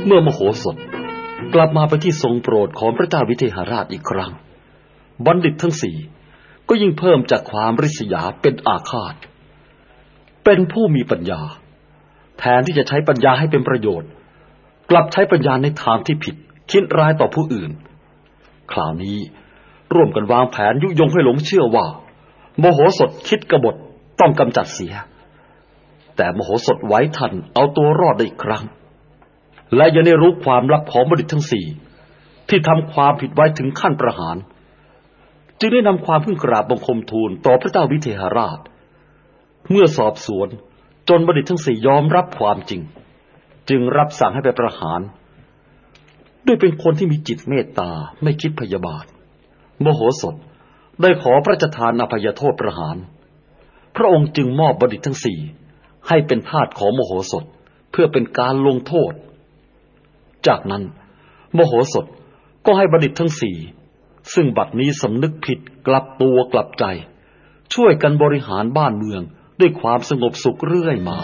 เมื่อมโหสถกลับมาไปที่ทรงโปรดของพระเจ้าวิเทหราชอีกครั้งบัณฑิตทั้งสี่ก็ยิ่งเพิ่มจากความริษยาเป็นอาฆาตเป็นผู้มีปัญญาแทนที่จะใช้ปัญญาให้เป็นประโยชน์กลับใช้ปัญญาในทางที่ผิดคิดร้ายต่อผู้อื่นคราวนี้ร่วมกันวางแผนยุยงให้หลงเชื่อว่ามโหสถคิดกบฏต้องกำจัดเสียแต่มโหสถไหวทันเอาตัวรอดได้อีกครั้งและยังได้รู้ความลับของบัณฑิตทั้งสี่ที่ทำความผิดไว้ถึงขั้นประหารจึงได้นำความขึ้นกราบบังคมทูลต่อพระเจ้าวิเทหราชเมื่อสอบสวนจนบัณฑิตทั้งสี่ยอมรับความจริงจึงรับสั่งให้ไปประหารด้วยเป็นคนที่มีจิตเมตตาไม่คิดพยาบาทมโหสถได้ขอพระราชทานอภัยโทษประหารพระองค์จึงมอบบัณฑิตทั้งสี่ให้เป็นทาสของมโหสถเพื่อเป็นการลงโทษจากนั้นมโหสถก็ให้บัณฑิตทั้งสี่ซึ่งบัดนี้สำนึกผิดกลับตัวกลับใจช่วยกันบริหารบ้านเมืองด้วยความสงบสุขเรื่อยมา